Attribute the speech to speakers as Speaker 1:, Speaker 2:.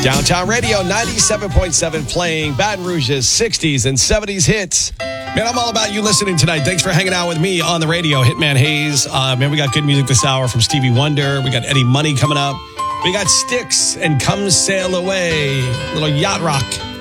Speaker 1: Downtown Radio 97.7 playing Baton Rouge's 60s and 70s hits. Man, I'm all about you listening tonight. Thanks for hanging out with me on the radio, Hitman Hayes. Man, we got good music this hour from Stevie Wonder. We got Eddie Money coming up. We got Styx and Come Sail Away. Little yacht rock.